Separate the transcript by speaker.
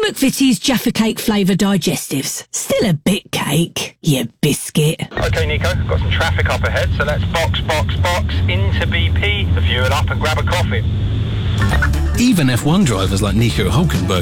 Speaker 1: McVitie's Jaffa Cake flavour digestives. Still a bit cake, you biscuit.
Speaker 2: OK, Nico, got some traffic up ahead, so let's box into BP, fuel up and grab a coffee.
Speaker 3: Even F1 drivers like Nico Hulkenberg